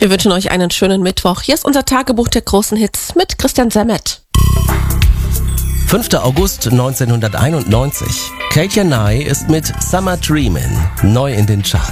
Wir wünschen euch einen schönen Mittwoch. Hier ist unser Tagebuch der großen Hits mit Christian Semmet. 5. August 1991. Katja Nye ist mit Summer Dreamin' neu in den Charts.